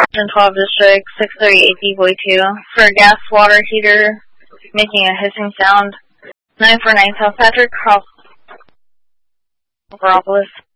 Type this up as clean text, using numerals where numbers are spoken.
Washington 12 District, 638 Boy 2. For a gas water heater making a hissing sound. 949 South Patrick, Cross, Metropolis.